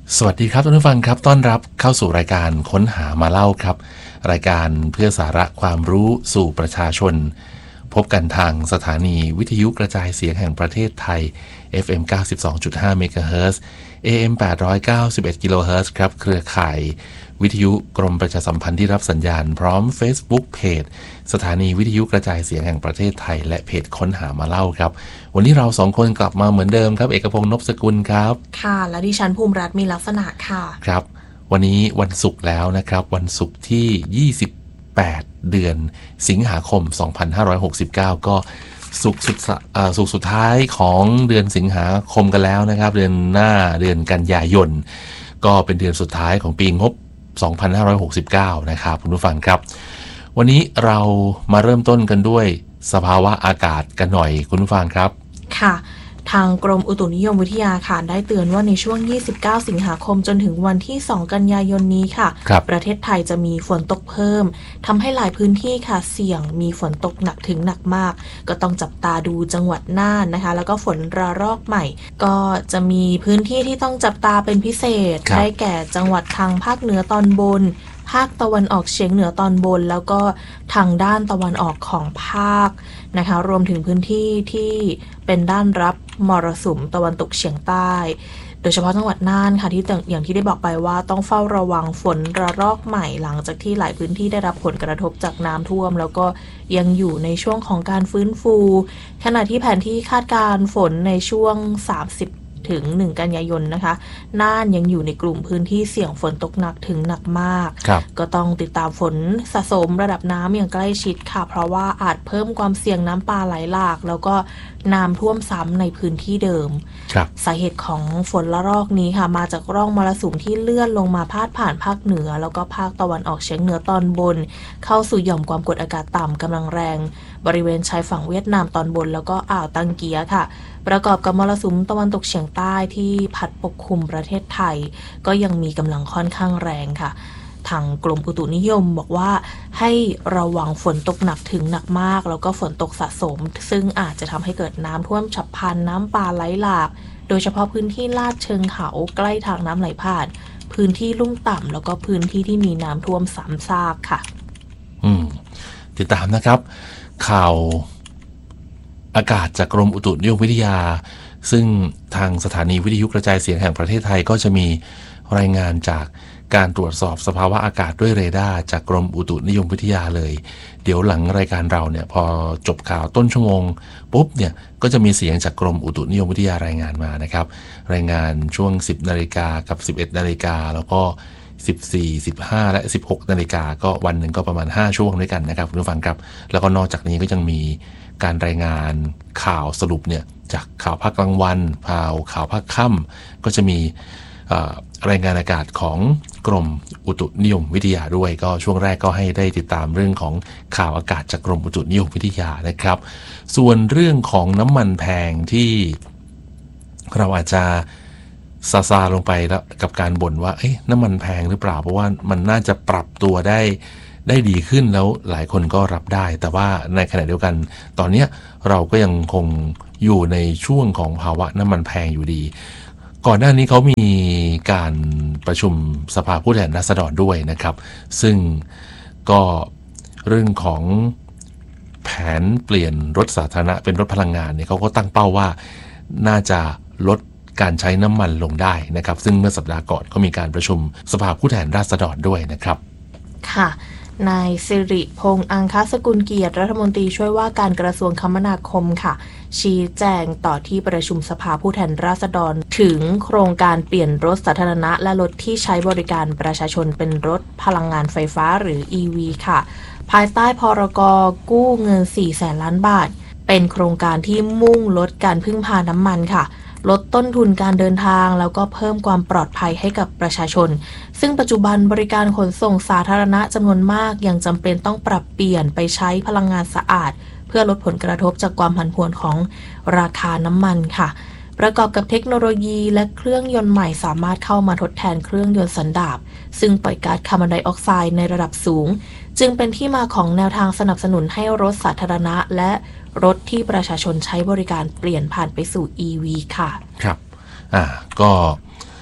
สวัสดีครับท่านผู้ฟังครับต้อนรับเข้าสู่รายการค้นหามาเล่าครับรายการเพื่อสาระความรู้สู่ประชาชนพบกันทางสถานีวิทยุกระจายเสียงแห่งประเทศไทย FM 92.5 เมกะเฮิรตซ์ AM 891 กิโลเฮิรตซ์ครับเครือข่ายวิทยุกรมประชาสัมพันธ์ที่รับสัญญาณพร้อม Facebook เพจสถานีวิทยุกระจายเสียงแห่งประเทศไทยและเพจค้นหามาเล่าครับวันนี้เราสองคนกลับมาเหมือนเดิมครับเอกพงษ์ นพสกุลครับค่ะและดิฉันภูมิรัตน์มีลักษณะค่ะครับวันนี้วันศุกร์แล้วนะครับวันศุกร์ที่28เดือนสิงหาคม2569ก็ศุกร์สุดท้ายของเดือนสิงหาคมกันแล้วนะครับเดือนหน้าเดือนกันยายนก็เป็นเดือนสุดท้ายของปีงบ2569นะครับคุณผู้ฟังครับวันนี้เรามาเริ่มต้นกันด้วยสภาวะอากาศกันหน่อยคุณผู้ฟังครับค่ะทางกรมอุตุนิยมวิทยาค่ะได้เตือนว่าในช่วง29สิงหาคมจนถึงวันที่2กันยายนนี้ค่ะประเทศไทยจะมีฝนตกเพิ่มทำให้หลายพื้นที่ค่ะเสี่ยงมีฝนตกหนักถึงหนักมากก็ต้องจับตาดูจังหวัดน่านนะคะแล้วก็ฝนระลอกใหม่ก็จะมีพื้นที่ที่ต้องจับตาเป็นพิเศษได้แก่จังหวัดทางภาคเหนือตอนบนภาคตะวันออกเฉียงเหนือตอนบนแล้วก็ทางด้านตะวันออกของภาคนะคะรวมถึงพื้นที่ที่เป็นด้านรับมรสุมตะวันตกเฉียงใต้โดยเฉพาะจังหวัดน่านค่ะที่อย่างที่ได้บอกไปว่าต้องเฝ้าระวังฝนระลอกใหม่หลังจากที่หลายพื้นที่ได้รับผลกระทบจากน้ำท่วมแล้วก็ยังอยู่ในช่วงของการฟื้นฟูขณะที่แผนที่คาดการณ์ฝนในช่วง30ถึง1กันยายนนะคะน่านยังอยู่ในกลุ่มพื้นที่เสี่ยงฝนตกหนักถึงหนักมากก็ต้องติดตามฝนสะสมระดับน้ำอย่างใกล้ชิดค่ะเพราะว่าอาจเพิ่มความเสี่ยงน้ำป่าไหลหลากแล้วก็น้ำท่วมซ้ำในพื้นที่เดิมสาเหตุของฝนละลอกนี้ค่ะมาจากร่องมรสุมที่เลื่อนลงมาพาดผ่านภาคเหนือแล้วก็ภาคตะวันออกเฉียงเหนือตอนบนเข้าสู่หย่อมความกดอากาศต่ำกำลังแรงบริเวณชายฝั่งเวียดนามตอนบนแล้วก็อ่าวตังเกียค่ะประกอบกับมรสุมตะวันตกเฉียงใต้ที่พัดปกคลุมประเทศไทยก็ยังมีกำลังค่อนข้างแรงค่ะทางกรมอุตุนิยมบอกว่าให้ระวังฝนตกหนักถึงหนักมากแล้วก็ฝนตกสะสมซึ่งอาจจะทำให้เกิดน้ำท่วมฉับพลันน้ำป่าไหลหลากโดยเฉพาะพื้นที่ลาดเชิงเขาใกล้ทางน้ำไหลผ่านพื้นที่ลุ่มต่ำแล้วก็พื้นที่ที่มีน้ำท่วมซ้ำซากค่ะติดตามนะครับข่าวอากาศจากกรมอุตุนิยมวิทยาซึ่งทางสถานีวิทยุกระจายเสียงแห่งประเทศไทยก็จะมีรายงานจากการตรวจสอบสภาวะอากาศด้วยเรดาร์จากกรมอุตุนิยมวิทยาเลยเดี๋ยวหลังรายการเราเนี่ยพอจบข่าวต้นชั่วโมงปุ๊บเนี่ยก็จะมีเสียงจากกรมอุตุนิยมวิทยารายงานมานะครับรายงานช่วง 10 นาฬิกากับ 11 นาฬิกาแล้วก็14 15 และ 16 นาฬิกาก็วันหนึ่งก็ประมาณ5ช่วงด้วยกันนะครับคุณผู้ฟังครับแล้วก็นอกจากนี้ก็ยังมีการรายงานข่าวสรุปเนี่ยจากข่าวภาคกลางวันข่าวภาคค่ำก็จะมีรายงานอากาศของกรมอุตุนิยมวิทยาด้วยก็ช่วงแรกก็ให้ได้ติดตามเรื่องของข่าวอากาศจากกรมอุตุนิยมวิทยานะครับส่วนเรื่องของน้ำมันแพงที่เราอาจจะซาลงไปแล้วกับการบ่นว่าน้ำมันแพงหรือเปล่าเพราะว่ามันน่าจะปรับตัวได้ดีขึ้นแล้วหลายคนก็รับได้แต่ว่าในขณะเดียวกันตอนนี้เราก็ยังคงอยู่ในช่วงของภาวะน้ำมันแพงอยู่ดีก่อนหน้านี้เขามีการประชุมสภาผู้แทนราษฎรด้วยนะครับซึ่งก็เรื่องของแผนเปลี่ยนรถสาธารณะเป็นรถพลังงานเนี่ยเขาก็ตั้งเป้าว่าน่าจะลดการใช้น้ำมันลงได้นะครับซึ่งเมื่อสัปดาห์ก่อนก็มีการประชุมสภาผู้แทนราษฎรด้วยนะครับค่ะนายสิริพงษ์อังคสกุลเกียรติรัฐมนตรีช่วยว่าการกระทรวงคมนาคมค่ะชี้แจงต่อที่ประชุมสภาผู้แทนราษฎรถึงโครงการเปลี่ยนรถสาธารณะและรถที่ใช้บริการประชาชนเป็นรถพลังงานไฟฟ้าหรือ EV ค่ะภายใต้พรก.กู้เงิน 400,000 ล้านบาทเป็นโครงการที่มุ่งลดการพึ่งพาน้ำมันค่ะลดต้นทุนการเดินทางแล้วก็เพิ่มความปลอดภัยให้กับประชาชนซึ่งปัจจุบันบริการขนส่งสาธารณะจำนวนมากยังจำเป็นต้องปรับเปลี่ยนไปใช้พลังงานสะอาดเพื่อลดผลกระทบจากความผันผวนของราคาน้ำมันค่ะประกอบกับเทคโนโลยีและเครื่องยนต์ใหม่สามารถเข้ามาทดแทนเครื่องยนต์สันดาปซึ่งปล่อยก๊าซคาร์บอนไดออกไซด์ในระดับสูงจึงเป็นที่มาของแนวทางสนับสนุนให้รถสาธารณะและรถที่ประชาชนใช้บริการเปลี่ยนผ่านไปสู่ EV ค่ะครับก็พ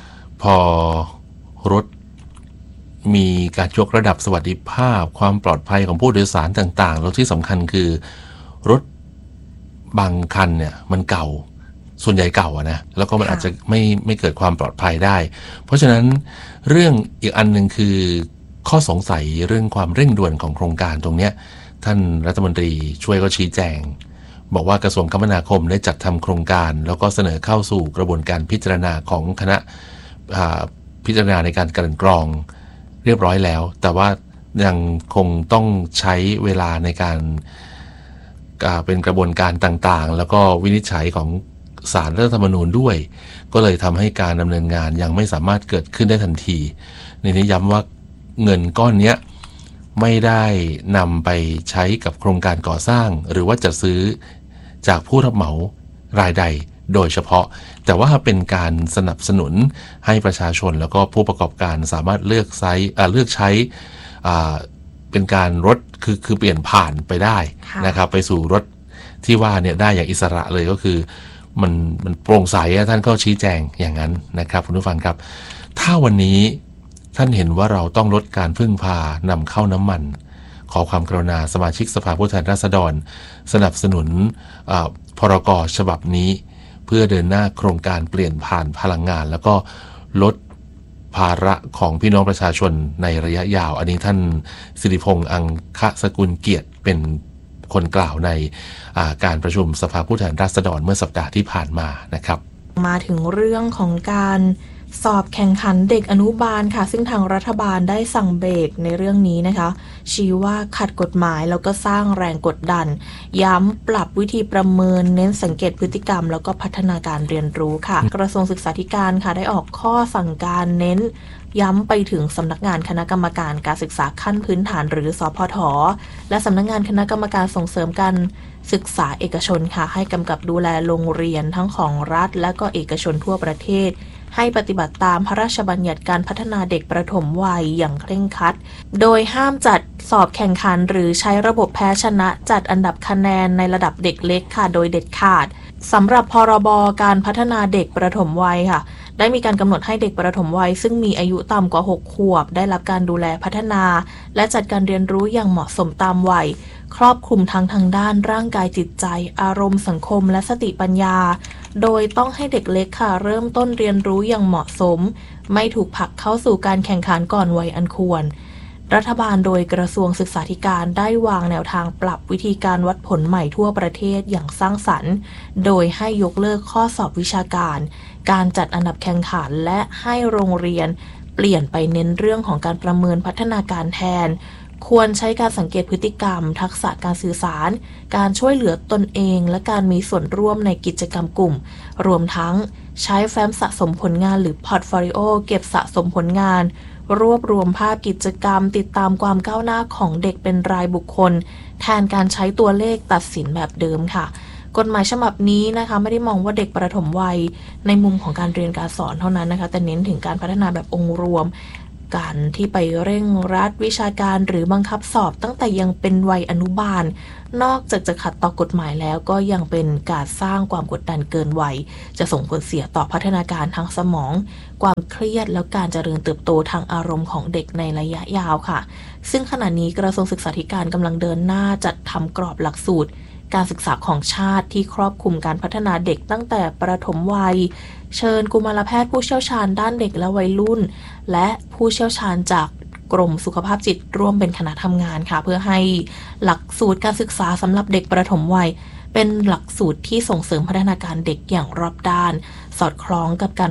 พอรถมีการยกระดับสวัสดิภาพความปลอดภัยของผู้โดยสารต่างๆแล้วที่สำคัญคือรถบางคันเนี่ยมันเก่าส่วนใหญ่เก่านะแล้วก็มันอาจจะไม่เกิดความปลอดภัยได้เพราะฉะนั้นเรื่องอีกอันหนึ่งคือข้อสงสัยเรื่องความเร่งด่วนของโครงการตรงเนี้ยท่านรัฐมนตรีช่วยก็ชี้แจงบอกว่ากระทรวงคมนาคมได้จัดทำโครงการแล้วก็เสนอเข้าสู่กระบวนการพิจารณาของคณะพิจารณาในการกลั่นกรองเรียบร้อยแล้วแต่ว่ายังคงต้องใช้เวลาในการเป็นกระบวนการต่างๆแล้วก็วินิจฉัยของศาลรัฐธรรมนูญด้วยก็เลยทำให้การดำเนินงานยังไม่สามารถเกิดขึ้นได้ทันทีในนี้ย้ำว่าเงินก้อนนี้ไม่ได้นำไปใช้กับโครงการก่อสร้างหรือว่าจัดซื้อจากผู้รับเหมารายใดโดยเฉพาะแต่ว่าเป็นการสนับสนุนให้ประชาชนแล้วก็ผู้ประกอบการสามารถเลือกใช้เป็นการรถคือเปลี่ยนผ่านไปได้นะครับไปสู่รถที่ว่าเนี่ยได้อย่างอิสระเลยก็คือมันโปร่งใสท่านก็ชี้แจงอย่างนั้นนะครับคุณผู้ฟังครับถ้าวันนี้ท่านเห็นว่าเราต้องลดการพึ่งพานำเข้าน้ำมันขอความกรุณาสมาชิกสภาผู้แทนราษฎรสนับสนุนพรก.ฉบับนี้เพื่อเดินหน้าโครงการเปลี่ยนผ่านพลังงานแล้วก็ลดภาระของพี่น้องประชาชนในระยะยาวอันนี้ท่านสิริพงษ์อังคสกุลเกียรติเป็นคนกล่าวในการประชุมสภาผู้แทนราษฎรเมื่อสัปดาห์ที่ผ่านมานะครับมาถึงเรื่องของการสอบแข่งขันเด็กอนุบาลค่ะซึ่งทางรัฐบาลได้สั่งเบรกในเรื่องนี้นะคะชี้ว่าขัดกฎหมายแล้วก็สร้างแรงกดดันย้ำปรับวิธีประเมินเน้นสังเกตพฤติกรรมแล้วก็พัฒนาการเรียนรู้ค่ะกระทรวงศึกษาธิการค่ะได้ออกข้อสั่งการเน้นย้ำไปถึงสำนักงานคณะกรรมการการศึกษาขั้นพื้นฐานหรือสพท.และสำนักงานคณะกรรมการส่งเสริมการศึกษาเอกชนค่ะให้กำกับดูแลโรงเรียนทั้งของรัฐและก็เอกชนทั่วประเทศให้ปฏิบัติตามพระราชบัญญัติการพัฒนาเด็กประถมวัยอย่างเคร่งครัดโดยห้ามจัดสอบแข่งขันหรือใช้ระบบแพ้ชนะจัดอันดับคะแนนในระดับเด็กเล็กค่ะโดยเด็ดขาดสำหรับพรบการพัฒนาเด็กประถมวัยค่ะได้มีการกำหนดให้เด็กประถมวัยซึ่งมีอายุต่ำกว่า6 ขวบได้รับการดูแลพัฒนาและจัดการเรียนรู้อย่างเหมาะสมตามวัยครอบคลุมทั้งทางด้านร่างกายจิตใจอารมณ์สังคมและสติปัญญาโดยต้องให้เด็กเล็กค่ะเริ่มต้นเรียนรู้อย่างเหมาะสมไม่ถูกผลักเข้าสู่การแข่งขันก่อนวัยอันควรรัฐบาลโดยกระทรวงศึกษาธิการได้วางแนวทางปรับวิธีการวัดผลใหม่ทั่วประเทศอย่างสร้างสรรค์โดยให้ยกเลิกข้อสอบวิชาการการจัดอันดับแข่งขันและให้โรงเรียนเปลี่ยนไปเน้นเรื่องของการประเมินพัฒนาการแทนควรใช้การสังเกตพฤติกรรมทักษะการสื่อสารการช่วยเหลือตนเองและการมีส่วนร่วมในกิจกรรมกลุ่มรวมทั้งใช้แฟ้มสะสมผลงานหรือพอร์ตโฟลิโอเก็บสะสมผลงานรวบรวมภาพกิจกรรมติดตามความก้าวหน้าของเด็กเป็นรายบุคคลแทนการใช้ตัวเลขตัดสินแบบเดิมค่ะกฎหมายฉบับนี้นะคะไม่ได้มองว่าเด็กประถมวัยในมุมของการเรียนการสอนเท่านั้นนะคะแต่เน้นถึงการพัฒนาแบบองค์รวมการที่ไปเร่งรัดวิชาการหรือบังคับสอบตั้งแต่ยังเป็นวัยอนุบาลนอกจากจะขัดต่อกฎหมายแล้วก็ยังเป็นการสร้างความกดดันเกินวัยจะส่งผลเสียต่อพัฒนาการทางสมองความเครียดแล้วการเจริญเติบโตทางอารมณ์ของเด็กในระยะยาวค่ะซึ่งขณะนี้กระทรวงศึกษาธิการกำลังเดินหน้าจัดทำกรอบหลักสูตรการศึกษาของชาติที่ครอบคลุมการพัฒนาเด็กตั้งแต่ประถมวัยเชิญกุมารแพทย์ผู้เชี่ยวชาญด้านเด็กและวัยรุ่นและผู้เชี่ยวชาญจากกรมสุขภาพจิตร่วมเป็นคณะทำงานค่ะเพื่อให้หลักสูตรการศึกษาสำหรับเด็กประถมวัยเป็นหลักสูตรที่ส่งเสริมพัฒนาการเด็กอย่างรอบด้านสอดคล้องกับการ